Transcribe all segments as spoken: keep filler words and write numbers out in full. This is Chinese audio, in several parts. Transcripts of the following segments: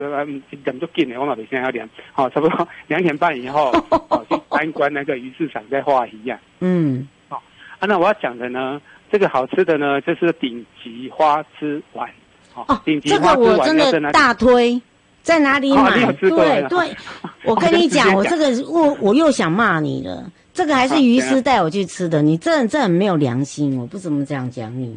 呃，点就紧的，我嘛没现在要量，好、哦，差不多两点半以后，哦，去参观那个鱼市场在画鱼呀、啊。 嗯， 好、哦，啊，那我要讲的呢，这个好吃的呢，就是顶级花枝丸。 哦，顶级这个我真的大推，在哪里买？ 哦、你有吃过对对，我跟你讲，我这个我我又想骂你了。这个还是于师带我去吃的，你这这很没有良心，我不怎么这样讲你。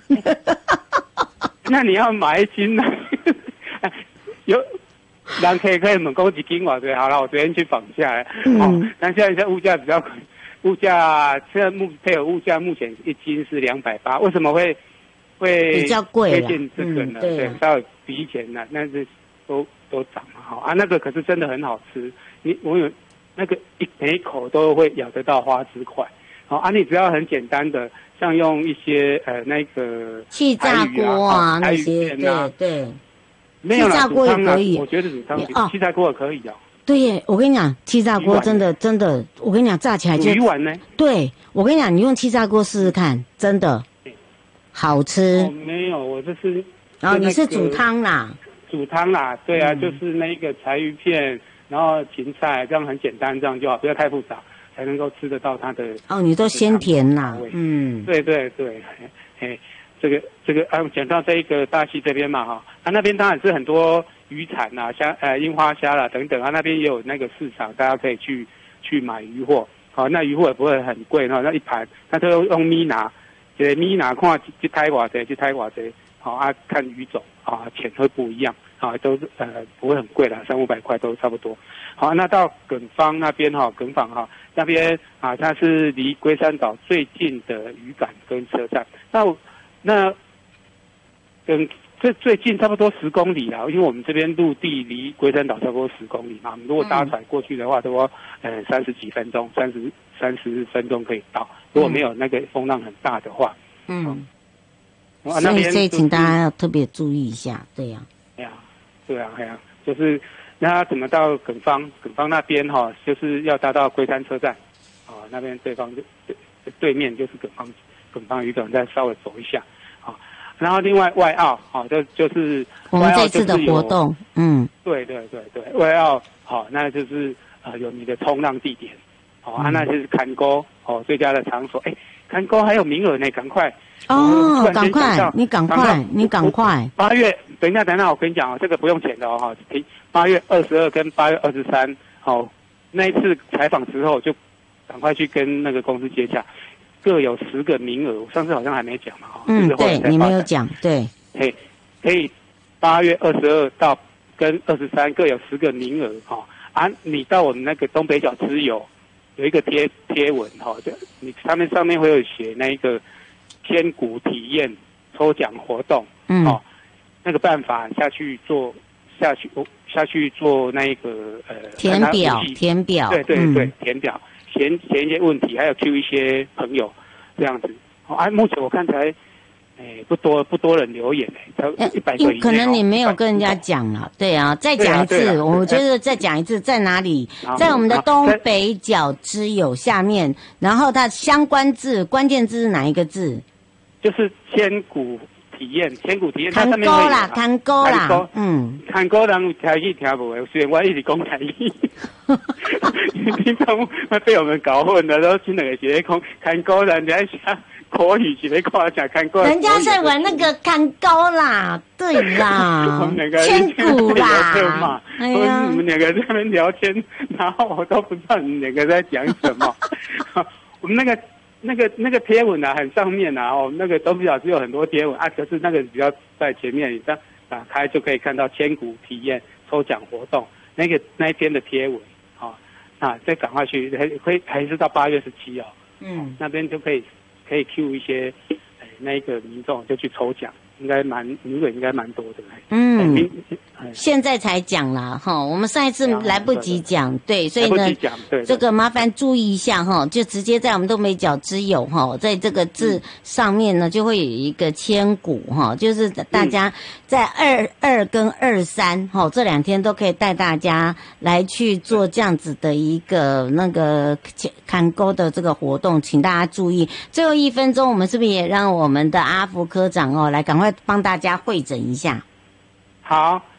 那你要买一斤呢？有人可以可以问讲一斤偌多，好了，我昨天去访下来，嗯、哦，但现在现在物价比较，物价现在目配合物价目前一斤是两百八，为什么会会比较贵推荐这个呢？ 嗯、对,、啊、 对，稍微比以前呢，那是都都涨了哈啊，那个可是真的很好吃，你我有那个一每一口都会咬得到花枝块，好啊，你只要很简单的，像用一些呃那个气炸锅啊那些，对对。 没有啦， 气炸锅也可以， 我觉得煮汤哦，气炸锅也可以哦。 对耶，我跟你讲，气炸锅真的真的，我跟你讲，炸起来就鱼丸呢。对， 我跟你讲，你用气炸锅试试看，真的好吃。 哦，没有，我这是。 然后你是煮汤啦？ 煮汤啦，对啊，嗯、就是那个柴鱼片，然后芹菜，这样很简单，这样就好，不要太复杂，才能够吃得到它的。 哦，你都鲜甜啦，嗯， 对对对，哎。这个这个啊，讲到这一个大溪这边嘛哈，啊那边当然是很多渔产呐、啊，虾呃樱花虾啦等等啊，那边也有那个市场，大家可以去去买鱼货。好、哦，那鱼货也不会很贵哈，那一盘那都用米拿，这米拿看去台偌济，去台偌济，好、哦、啊看鱼种啊钱会不一样啊，都是呃不会很贵啦，三五百块都差不多。好，那到耿方那边哈，耿坊哈那边啊，它是离龟山岛最近的渔港跟车站。那那跟这最近差不多十公里啦，因为我们这边陆地离龟山岛差不多十公里嘛，如果搭船过去的话，差不多呃三十几分钟，三十三十分钟可以到。如果没有那个风浪很大的话， 嗯， 嗯啊、所以所以请大家要特别注意一下，对呀、 啊，呀，对啊，对啊，就是那怎么到耿方？耿方那边哈、哦，就是要搭到龟山车站，啊、哦，那边对方就对对面就是耿方。耿方渔港再稍微走一下，好，然后另外外澳，好，就就是我们这次的活动，嗯， 对对对对，外澳，好，那就是呃有你的冲浪地点，好、嗯、啊，那就是看沟，哦，最佳的场所，哎，看沟还有名额呢，赶快哦，赶快，你赶快，你赶快， 八月，等一下，等一下，我跟你讲哦，这个不用钱的哦，哈，八月二十二跟八月二十三，好，那一次采访之后就赶快去跟那个公司接洽。各有十个名额，我上次好像还没讲嘛，哈。 嗯，对，你没有讲，对。 可以，可以，八月二十二到跟二十三各有十个名额，哈。啊，你到我们那个东北角之友有一个贴贴文，哈，就你上面上面会有写那一个千古体验抽奖活动， 嗯， 哦，那个办法下去做，下去下去做那一个呃填表，填表， 对对对，填表。填填一些问题，还有 Q 一些朋友这样子。哦，啊，目前我看才，哎，不多不多人留言哎，才一百个以内。 可能你没有跟人家讲了，对啊，再讲一次，我觉得再讲一次，在哪里？在我们的东北角之友下面，然后它相关字关键字是哪一个字？ 就是千古体验，千古体验。 看沟啦，看沟啦，嗯， 看沟人有台语听不诶，虽然我一直讲台语。平常会被我们搞混的，都听那个写空看沟人家下口语写夸奖看沟， 人家在玩那个看沟啦，对啦， 我们两个千古啦， 哎呀，我们两个在那边聊天，然后我都不知道你们两个在讲什么。我们那个那个那个贴文啊，很上面啊，哦，那个东北角是有很多贴文啊，可是那个比较在前面，你这样打开就可以看到千古体验抽奖活动那个那一篇的贴文。啊，再赶快去，还可以还是到八月十七哦， 嗯， 那边就可以可以 Q 一些，哎，那一个民众就去抽奖，应该蛮名额应该蛮多的， 嗯，哎、现在才讲啦哈，我们上一次来不及讲，对，所以呢，这个麻烦注意一下哈，就直接在我们东北角之友哈，在这个字上面呢，就会有一个千古哈，就是大家在二二跟二三哈这两天都可以带大家来去做这样子的一个那个看沟的这个活动，请大家注意。最后一分钟，我们是不是也让我们的阿福科长哦来赶快帮大家会诊一下？ 好。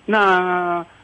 那